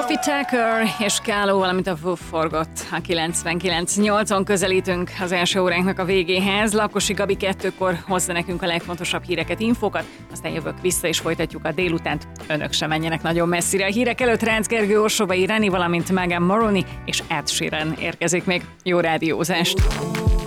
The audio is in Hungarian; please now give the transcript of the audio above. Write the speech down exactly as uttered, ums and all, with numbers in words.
Sophie Tucker és Káló, valamint a Foo Forgot. A kilencvenkilenc nyolcon közelítünk az első óránknak a végéhez. Lakosi Gabi kettőkor hozza nekünk a legfontosabb híreket, infókat, aztán jövök vissza és folytatjuk a délutánt. Önök sem menjenek nagyon messzire. A hírek előtt Rácz Gergő, Orsobai Reni, valamint Megan Moroney és Ed Sheeran érkezik még. Jó rádiózást!